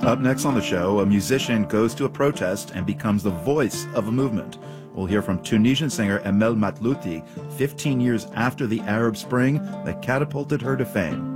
Up next on the show, a musician goes to a protest and becomes the voice of a movement. We'll hear from Tunisian singer Emel Matlouti 15 years after the Arab Spring that catapulted her to fame.